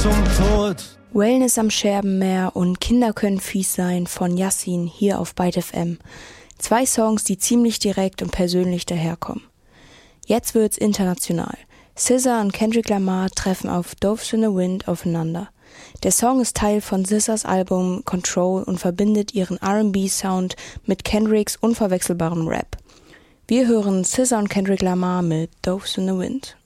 zum Tod. Wellness am Scherbenmeer und Kinder können fies sein von Yassin hier auf Byte FM. 2 Songs, die ziemlich direkt und persönlich daherkommen. Jetzt wird's international. SZA und Kendrick Lamar treffen auf Doves in the Wind aufeinander. Der Song ist Teil von SZAs Album Control und verbindet ihren R&B-Sound mit Kendricks unverwechselbarem Rap. Wir hören SZA und Kendrick Lamar mit Doves in the Wind.